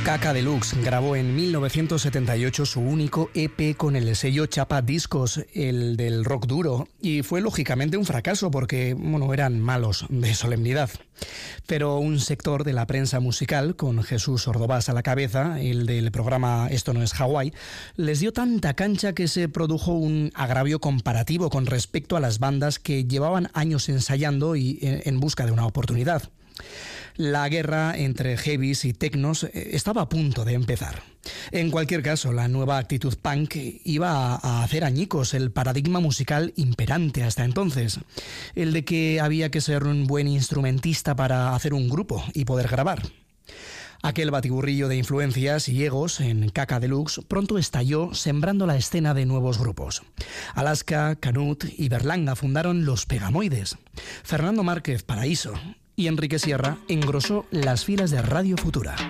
Kaka Deluxe grabó en 1978 su único EP con el sello Chapa Discos, el del rock duro, y fue lógicamente un fracaso porque, eran malos de solemnidad. Pero un sector de la prensa musical, con Jesús Ordovás a la cabeza, el del programa Esto no es Hawái, les dio tanta cancha que se produjo un agravio comparativo con respecto a las bandas que llevaban años ensayando y en busca de una oportunidad. La guerra entre heavies y technos estaba a punto de empezar. En cualquier caso, la nueva actitud punk iba a hacer añicos el paradigma musical imperante hasta entonces, el de que había que ser un buen instrumentista para hacer un grupo y poder grabar. Aquel batiburrillo de influencias y egos en Kaka Deluxe pronto estalló, sembrando la escena de nuevos grupos. Alaska, Canut y Berlanga fundaron Los Pegamoides. Fernando Márquez, Paraíso, y Enrique Sierra engrosó las filas de Radio Futura.